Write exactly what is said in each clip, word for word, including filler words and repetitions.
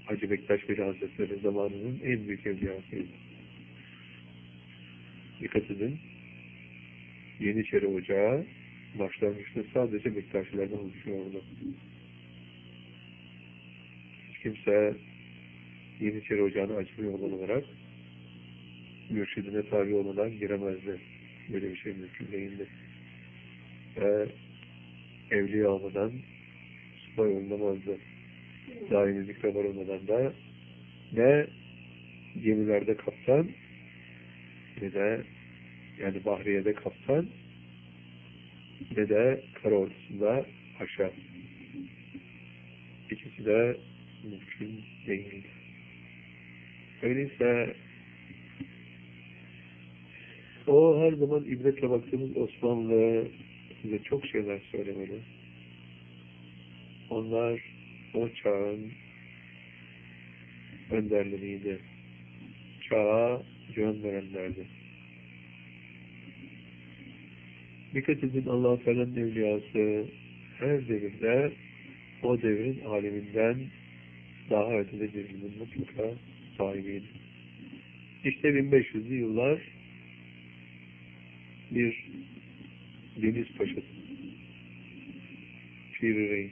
Hacı Bektaş Veli Hazretleri zamanının en büyük evliyasıydı. Dikkat edin, Yeniçeri Ocağı başlangıçta sadece Bektaşilerden oluşuyordu. Hiç kimse Yeniçeri Ocağı'nı açmıyor olarak mürşidine tabi olmadan giremezdi. Böyle bir şey mümkün değildi. Ve evliya olmadan subay olunamazdı. Daimi zikre var olmadan da ne gemilerde kaptan ne de yani Bahriye'de kaptan ne de kara ordusunda paşa. İkisi de mümkün değil. Öyleyse o her zaman ibretle baktığımız Osmanlı size çok şeyler söylemeli. Onlar o çağın önderleriydi. Çağa yön verenlerdi. Dikkat edin, Allah-u Teala'nın evliyası her devirde o devrin aleminden daha ötede bir ilmin mutlaka sahibiydi. İşte bin beş yüzlü yıllar bir deniz paşası, Pir-i Reis,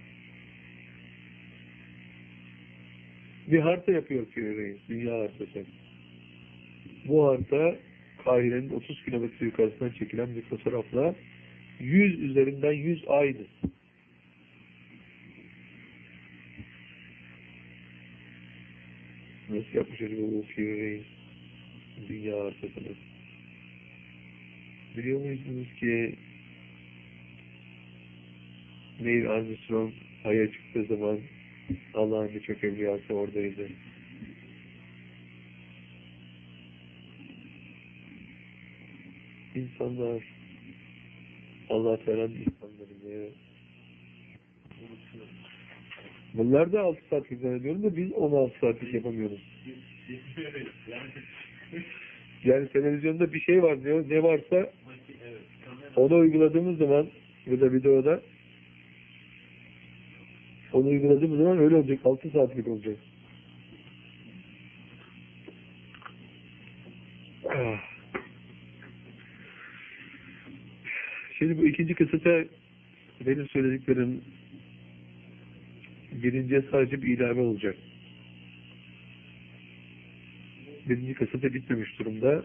bir harita yapıyor Pir-i Reis, dünya haritası. Bu harita Kahire'nin otuz kilometre yukarısından çekilen bir fotoğrafla yüz üzerinden yüz aynı. Nasıl yapmış acaba bu Pir-i Reis dünya haritasını? Biliyor muydunuz ki Neil Armstrong Ay'a çıktığı zaman Allah'ın birçok evliyası oradaydı. İnsanlar Allah Teala'nın insanlarını unutuyor. Bunlar da altı saatlik zannediyorum da biz on altı saatlik yapamıyoruz. Yani televizyonda bir şey var diyor, ne varsa onu uyguladığımız zaman ya da videoda onu uyguladığımız zaman öyle olacak, altı saatlik olacak. Şimdi bu ikinci kısıta benim söylediklerim birinciye sadece bir ilave olacak. Birinci kısıta bitmemiş durumda.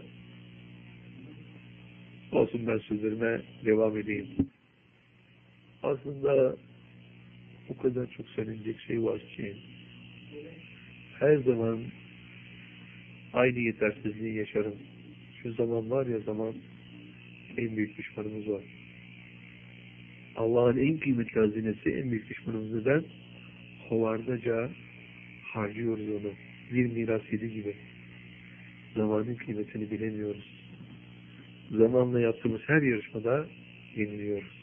Olsun, ben sözlerime devam edeyim. Aslında o kadar çok söylenecek şey var ki her zaman aynı yetersizliği yaşarım. Şu zaman var ya, zaman en büyük düşmanımız var. Allah'ın en kıymetli hazinesi, en büyük düşmanımız neden? Hovardaca harcıyoruz onu. Bir miras yedi gibi. Zamanın kıymetini bilemiyoruz. Zamanla yaptığımız her yarışmada yeniliyoruz.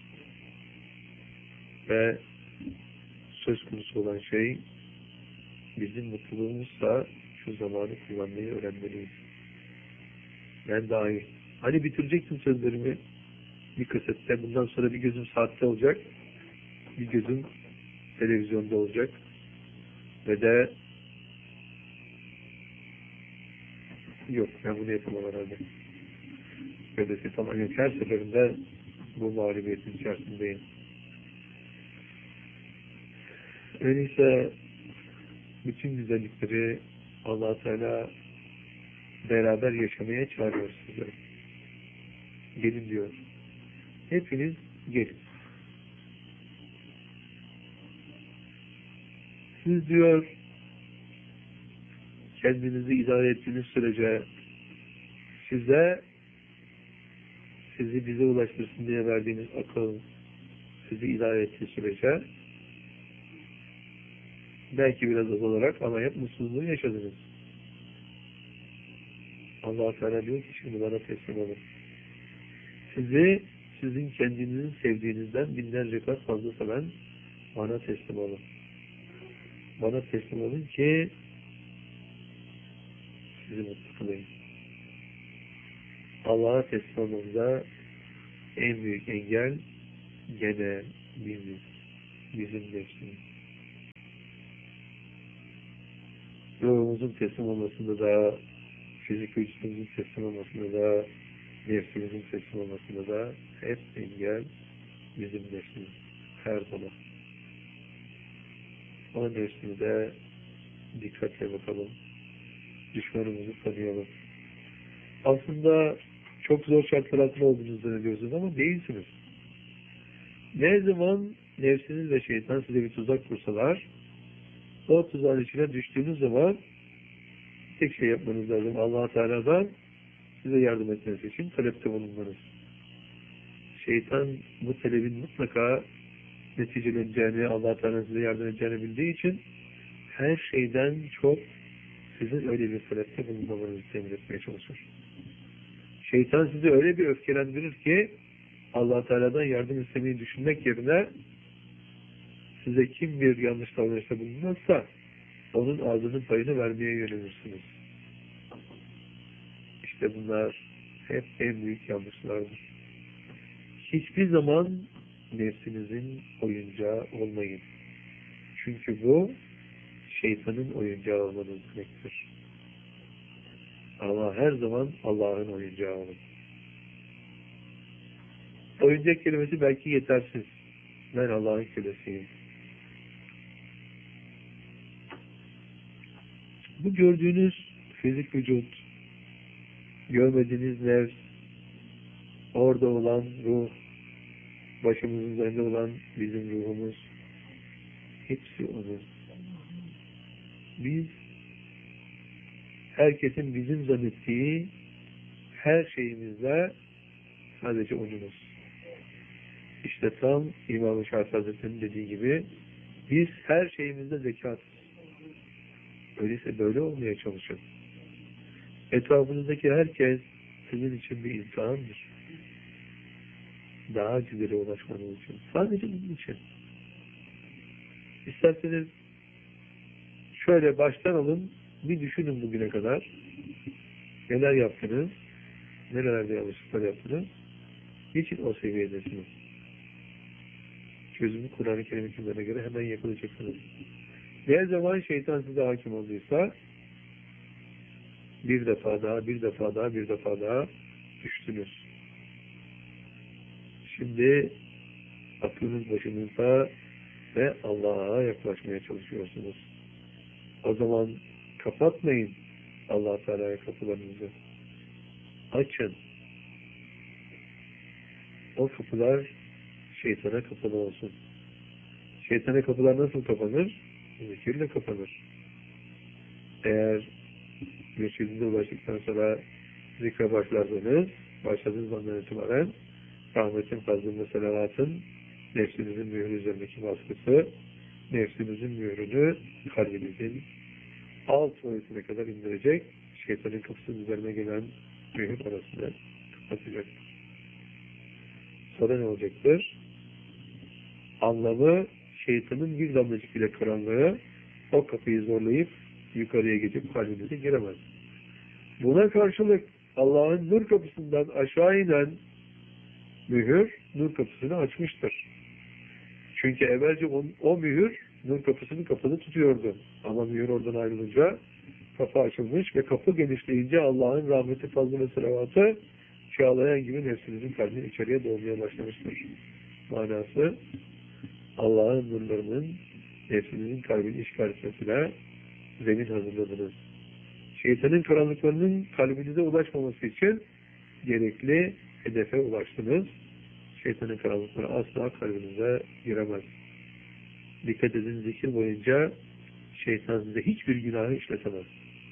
Ve söz konusu olan şey bizim mutluluğumuzsa şu zamanı kullanmayı öğrenmeliyiz. Ben dahi. Hani bitirecektim sözlerimi bir kasette. Bundan sonra bir gözüm saatte olacak. Bir gözüm televizyonda olacak. Ve de yok, ben bunu yapamam herhalde. Öylesi tamam yok. Her seferinde bu mağlubiyetin içerisindeyim. Öyleyse bütün güzellikleri Allah Teala beraber yaşamaya çağırıyor size. Gelin diyor. Hepiniz gelin. Siz diyor kendinizi idare ettiğiniz sürece size sizi bize ulaştırsın diye verdiğiniz akıl sizi idare ettiği sürece belki biraz az olarak ama hep mutsuzluğu yaşadınız. Allah Teala diyor ki şimdi bana teslim olun. Sizi sizin kendinizin sevdiğinizden binlerce kat fazla seven bana teslim olun. Bana teslim olun ki sizi mutlu kılayım. Allah'a teslim olmamıza en büyük engel gene biziz. Bizim nefsimiz. ruhumuzun teslim olmasında da, fizik vücudumuzun teslim olmasında da, nefsimizin teslim olmasında da hep engel bizim nefsimiz. Her zaman. O nefsimize dikkatle bakalım. Düşmanımızı tanıyalım. Aslında çok zor şartlar altında olduğunuzu zannediyorsunuz ama değilsiniz. Ne zaman nefsiniz ve şeytan size bir tuzak kursalar, o tuzağın içine düştüğünüz zaman tek şey yapmanız lazım. Allah Teala'dan size yardım etmesi için talepte bulunmanız. Şeytan bu talebin mutlaka neticeleneceğini, Allah Teala size yardım edeceğini bildiği için her şeyden çok sizin öyle bir talepte bulunmamanızı temin etmeye çalışır. Şeytan sizi öyle bir öfkelendirir ki Allah Teala'dan yardım istemeyi düşünmek yerine size kim bir yanlış davranışta bulunmazsa onun ağzının payını vermeye yönelirsiniz. İşte bunlar hep en büyük yanlışlardır. Hiçbir zaman nefsinizin oyuncağı olmayın. Çünkü bu şeytanın oyuncağı olmanız demektir. Ama her zaman Allah'ın oyuncağı olun. Oyuncak kelimesi belki yetersiz. Ben Allah'ın kölesiyim. Bu gördüğünüz fizik vücut, görmediğiniz nefs, orada olan ruh, başımızın üzerinde olan bizim ruhumuz, hepsi onun. Biz, herkesin bizim zannettiği her şeyimizle sadece onunuz. İşte tam İmam-ı Şafii Hazretleri'nin dediği gibi biz her şeyimizde zekatız. Öyleyse böyle olmaya çalışın. Etrafınızdaki herkes sizin için bir imtihandır. Daha güzele ulaşmanız için. Sadece bunun için. İsterseniz şöyle baştan alın, bir düşünün bugüne kadar. Neler yaptınız? Nerelerde yanlışlıklar yaptınız? Niçin o seviyedesiniz? Çözümü Kur'an-ı Kerim hükümlerine göre hemen yakalayacaksınız. Ne zaman şeytan size hakim olduysa bir defa daha, bir defa daha, bir defa daha düştünüz. Şimdi aklınız başınızda ve Allah'a yaklaşmaya çalışıyorsunuz. O zaman kapatmayın Allah Teala'ya kapılarınızı. Açın. O kapılar şeytana kapalı olsun. Şeytana kapılar nasıl kapanır? Zikirle kapanır. Eğer mürşidinize ulaştıktan sonra zikre başlardınız, başladığınız andan itibaren rahmetin, fazlın ve selavatın nefsinizin mührü üzerindeki baskısı, nefsinizin mührünü kalbinizin alt boyutuna kadar indirecek, şeytanın kapısının üzerine gelen mühür arasında kapatacak. Sonra ne olacaktır? Anlamı şeytanın bir damlacık bile karanlığı o kapıyı zorlayıp yukarıya geçip kalbinize giremez. Buna karşılık Allah'ın nur kapısından aşağı inen mühür nur kapısını açmıştır. Çünkü evvelce o, o mühür nur kapısını kapalı tutuyordu. Ama mühür oradan ayrılınca kapı açılmış ve kapı genişleyince Allah'ın rahmeti, fazlı ve selavatı çağlayan gibi nefsinizin kalbini içeriye doğmaya başlamıştır. Manası Allah'ın nurlarının nefsinizin kalbini işgal etmesine zemin hazırladınız. Şeytanın karanlıklarının kalbinize ulaşmaması için gerekli hedefe ulaştınız. Şeytanın karanlıkları asla kalbinize giremez. Dikkat edin, zikir boyunca şeytan size hiçbir günahı işletemez.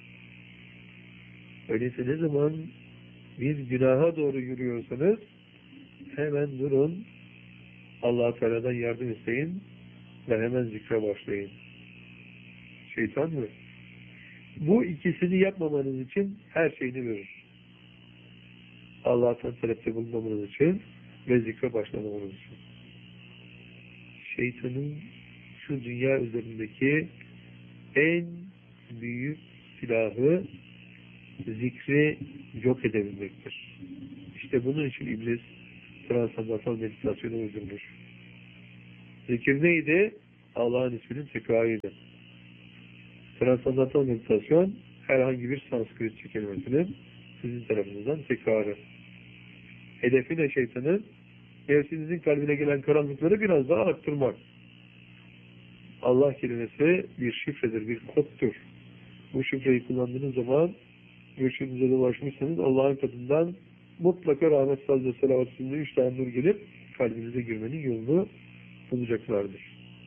Öyleyse ne zaman bir günaha doğru yürüyorsanız hemen durun, Allah-u Teala'dan yardım isteyin ve hemen zikre başlayın. Şeytan mı? Bu ikisini yapmamanız için her şeyini verir. Allah'tan talepte bulunmamanız için ve zikre başlamamanız için. Şeytanın şu dünya üzerindeki en büyük silahı zikri yok edebilmektir. İşte bunun için iblis transandasyonel meditasyonu uydurmuş. Zikir neydi? Allah'ın isminin tekrarıydı. Transandantal meditasyon herhangi bir Sanskritçe kelimesinin sizin tarafınızdan tekrarı. Hedefi ne şeytanın? Nefsinizin kalbine gelen karanlıkları biraz daha arttırmak. Allah kelimesi bir şifredir, bir kodtur. Bu şifreyi kullandığınız zaman mürşidinize de ulaşmışsanız Allah'ın katından mutlaka rahmet, sadece selavat üstünde üç tane nur gelip kalbinize girmenin yolunu bulacaklardır.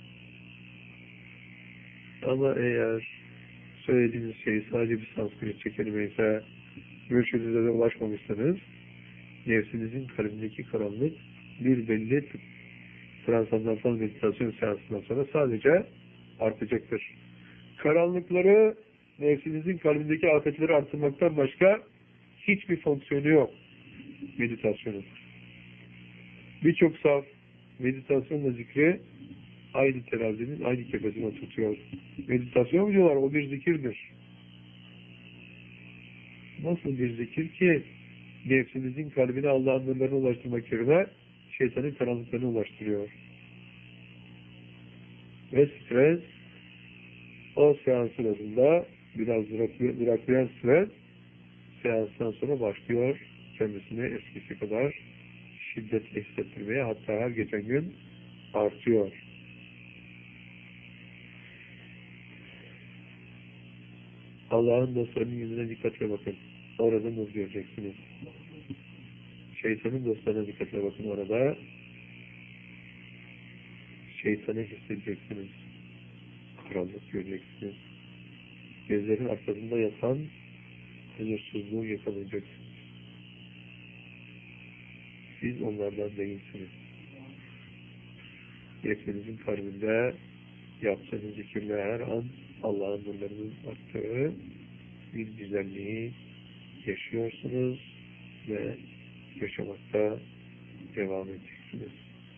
Ama eğer söylediğiniz şey sadece bir Sanskritçe kelime ise mürşidinize de ulaşmamışsanız nefsinizin kalbindeki karanlık bir belli transandantal meditasyon seansından sonra sadece artacaktır. Karanlıkları, nefsinizin kalbindeki afetleri artırmaktan başka hiçbir fonksiyonu yok meditasyonun. Birçok saf meditasyonla zikri aynı terazinin aynı kefesine tutuyor. Meditasyon mu diyorlar? O bir zikirdir. Nasıl bir zikir ki nefsinizin kalbine Allah'ın nurlarına ulaştırmak yerine şeytanın karanlıklarına ulaştırıyor. Ve stres o seans sırasında biraz duraklayan stres seanstan sonra başlıyor kendisini eskisi kadar şiddetle hissettirmeye, hatta her geçen gün artıyor. Allah'ın dostlarının yüzüne dikkatle bakın. Orada nur göreceksiniz. Şeytanın dostlarına dikkatle bakın. Orada şeytanı hissedeceksiniz. Karanlık göreceksiniz. Gözlerin arkasında yatan huzursuzluğu yakalayacaksınız. Siz onlardan değilsiniz. Nefsinizin kalbinde yaptığınız zikirle her an Allah'ın nurlarının arttığı bir güzelliği yaşıyorsunuz ve yaşamakta devam edeceksiniz.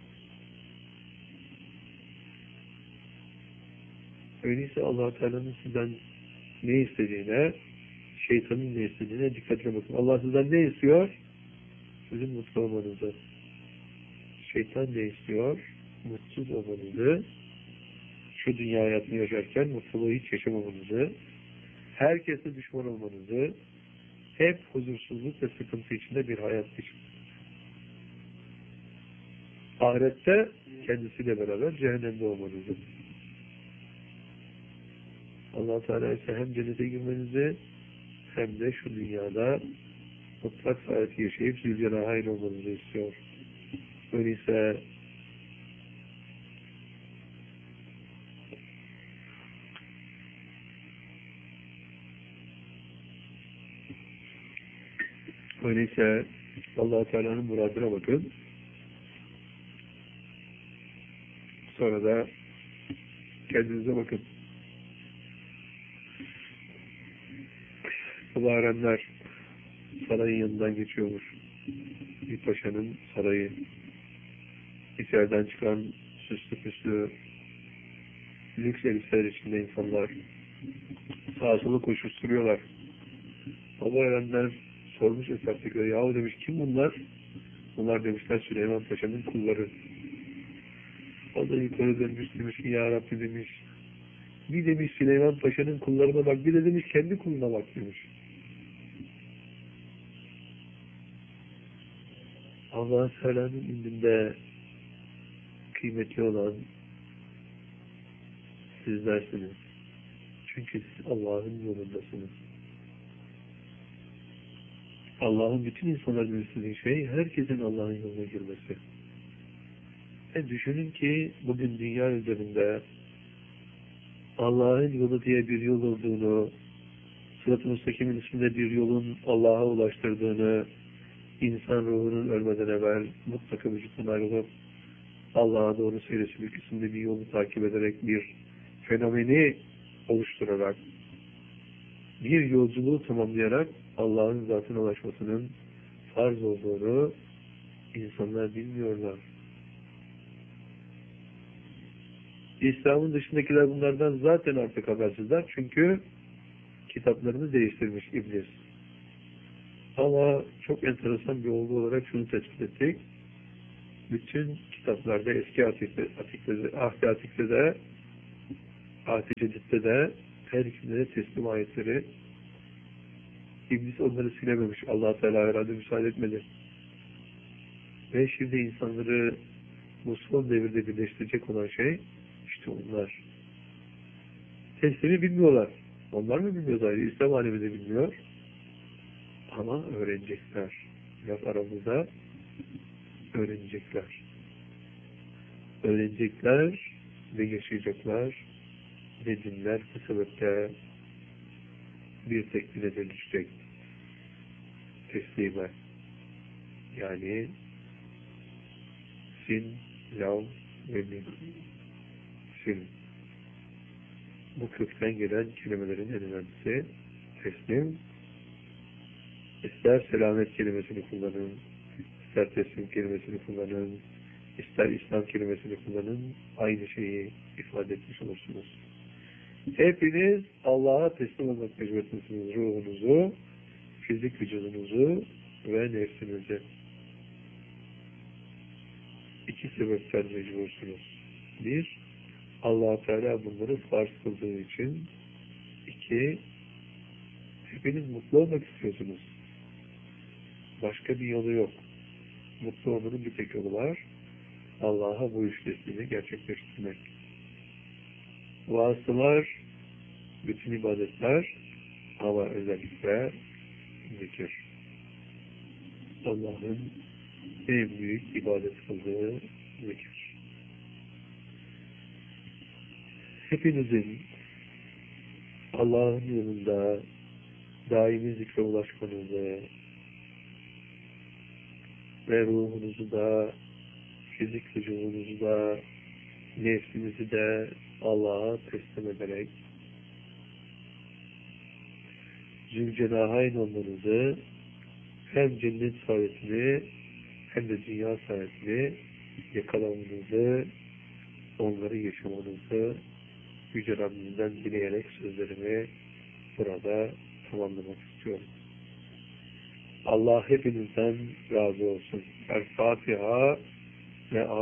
Öyleyse Allah-u Teala'nın sizden ne istediğine, şeytanın ne istediğine dikkatle bakın. Allah sizden ne istiyor? Sizin mutlu olmanızı. Şeytan ne istiyor? Mutsuz olmanızı, şu dünya hayatını yaşarken mutluluğu hiç yaşamamanızı, herkese düşman olmanızı, hep huzursuzluk ve sıkıntı içinde bir hayat için. Ahirette kendisiyle beraber cehennemde olmanızı. Allah-u Teala ise hem cennete girmenizi hem de şu dünyada mutlak saadeti yaşayıp zülcenahayn olmanızı istiyor. Öyleyse Öyleyse Allah-u Teala'nın muradına bakın. Sonra da kendinize bakın. Bu erenler sarayın yanından geçiyormuş. Bir paşanın sarayı. İçeriden çıkan süslü püslü lüks elbiseler içinde insanlar sağa sola koşuşturuyorlar. Bu erenler sormuş etraftakiler, yahu demiş, kim bunlar? Bunlar demişler Süleyman Paşa'nın kulları. O da yukarı dönmüş demiş ki, ya Rabbi demiş, bir demiş Süleyman Paşa'nın kullarına bak, bir de demiş kendi kuluna bak demiş. Allah-u Teala'nın indinde kıymetli olan sizlersiniz. Çünkü siz Allah'ın yolundasınız. Allah'ın bütün insanların istediği şey herkesin Allah'ın yoluna girmesi. E düşünün ki bugün dünya üzerinde Allah'ın yolu diye bir yol olduğunu, Sırat-ı Müstakim'in isminde bir yolun Allah'a ulaştırdığını, insan ruhunun ölmeden evvel mutlaka vücuttan ayrılıp Allah'a doğru seyretmek isimli bir yolu takip ederek bir fenomeni oluşturarak, bir yolculuğu tamamlayarak Allah'ın zatına ulaşmasının farz olduğunu insanlar bilmiyorlar. İslam'ın dışındakiler bunlardan zaten artık habersizler. Çünkü kitaplarını değiştirmiş iblis. Ama çok enteresan bir olgu olarak şunu tespit ettik. Bütün kitaplarda, eski Ahdi Atik'te de, Ahdi Cedid'de de, her ikisinde de teslim ayetleri. İblis onları silememiş. Allah Teala herhalde müsaade etmedi. Ve şimdi insanları bu son devirde birleştirecek olan şey işte onlar. Teslimi bilmiyorlar. Onlar mı bilmiyor zaten? İslam alemi de bilmiyor. Ama öğrenecekler. Biraz aramızda öğrenecekler. Öğrenecekler ve yaşayacaklar ve dinler bu sebeple bir tek dine dönüşecek. Teslime. Yani sin, lav ve min. Sin. Bu kökten gelen kelimelerin en önemlisi teslim. İster selamet kelimesini kullanın, ister teslim kelimesini kullanın, ister İslam kelimesini kullanın, aynı şeyi ifade etmiş olursunuz. Hepiniz Allah'a teslim olmak mecburiyetindesiniz. Ruhunuzu, fizik vücudunuzu ve nefsinizi. İki sebepten mecbursunuz. Bir, Allah Teala bunları farz kıldığı için. İki, hepiniz mutlu olmak istiyorsunuz. Başka bir yolu yok. Mutlu olmanın bir tek yolu var. Allah'a bu işlesini gerçekleştirmek. Vasılar, bütün ibadetler ama özellikle zikir. Allah'ın en büyük ibadet kıldığı zikir. Hepinizin Allah'ın yolunda daimi zikre ulaşmanızı ve ruhunuzu da, fizik vücudunuzu da, nefsinizi de Allah'a teslim ederek Zülcenahayn olmanızı, hem cennet saadetini hem de dünya saadetini yakalamanızı, onları yaşamanızı Yüce Rabbimden dileyerek sözlerimi burada tamamlamak istiyorum. Allah hepinizden razı olsun. El Fatiha ve